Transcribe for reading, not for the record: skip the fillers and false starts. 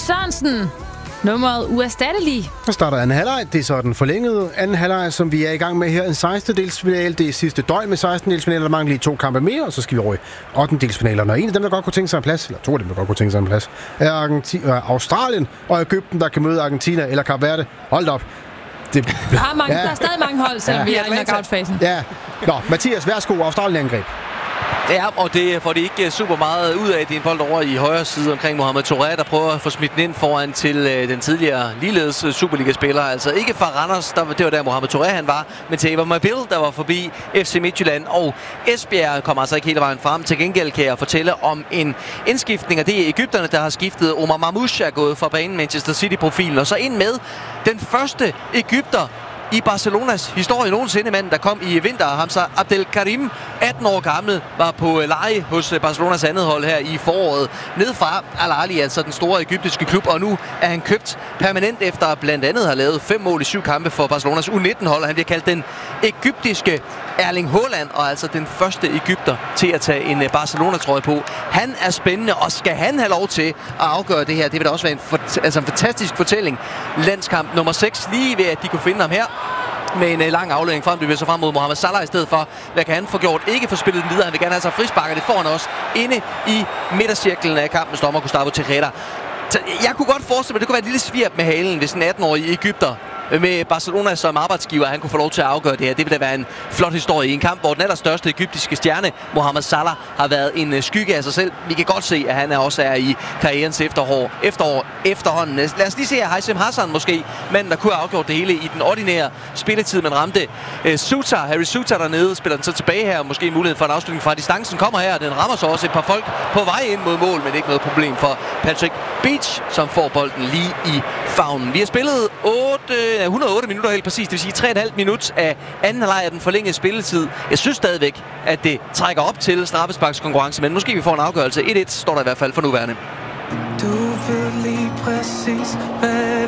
Sørensen. Nummeret uerstattelig. Så starter anden halvleg. Det er så den forlængede anden halvleg, som vi er i gang med her. En 16-delsfinale. Det er sidste døgn med 16-delsfinaler. Der mangler lige 2 kampe mere, og så skal vi over i 8-delsfinalerne. Og en af dem, der godt kunne tænke sig en plads, eller 2 af dem, der godt kunne tænke sig en plads, er Australien og Egypten, der kan møde Argentina eller Kap Verde. Hold op. Der er stadig mange hold, selvom vi er i knockout-fasen. Ja. Nå, Mathias, værsgo. Australien-angreb. Ja, og det får de ikke super meget ud af. Det er en bold over i højre side omkring Mohamed Touré, der prøver at få smidt den ind foran til den tidligere ligeledes Superliga-spiller. Altså ikke fra Randers, det var der Mohamed Touré han var, men til Ever Mabil, der var forbi FC Midtjylland. Og Esbjerg kommer altså ikke hele vejen frem. Til gengæld kan jeg fortælle om en indskiftning, og det er egypterne, der har skiftet. Omar Mamouche er gået fra banen, Manchester City-profilen, og så ind med den første egypter i Barcelonas historie nogensinde, manden, der kom i vinter. Hamza Abdelkarim, 18 år gammel, var på leje hos Barcelonas andet hold her i foråret. Ned fra Al Ahly, altså den store egyptiske klub, og nu er han købt permanent efter blandt andet har lavet 5 mål i 7 kampe for Barcelonas U19-hold, og han bliver kaldt den egyptiske Erling Haaland, og altså den første egypter til at tage en Barcelona-trøje på. Han er spændende, og skal han have lov til at afgøre det her? Det vil da også være en fantastisk fortælling. Landskamp nummer 6, lige ved at de kunne finde ham her med en lang aflevering frem. Det vil så frem mod Mohamed Salah i stedet for. Hvad kan han få gjort? Ikke få spillet den videre. Han vil gerne have sig frisparker. Det får han også inde i midtercirklen af kampens dommer Gustavo Tejeda. Jeg kunne godt forestille mig, at det kunne være et lille svirp med halen, hvis en 18-årig egypter med Barcelona som arbejdsgiver, han kunne få lov til at afgøre det her. Det vil da være en flot historie i en kamp, hvor den allerstørste egyptiske stjerne, Mohamed Salah, har været en skygge af sig selv. Vi kan godt se, at han også er i karrierens efterhånden. Lad os lige se, at Haitham Hassan måske, manden, der kunne have afgjort det hele i den ordinære spilletid, men ramte Harry Suter dernede, spiller den så tilbage her, måske muligheden for en afslutning fra distancen kommer her, den rammer så også et par folk på vej ind mod mål, men ikke noget problem for Patrick Beach, som får bolden lige i favnen. Vi har spillet 108 minutter helt præcis, det vil sige 3,5 minut af anden halvleg af den forlængede spilletid. Jeg synes stadigvæk, at det trækker op til straffesparkskonkurrence, men måske vi får en afgørelse. 1-1 står der i hvert fald for nuværende. Du ved lige præcis, hvad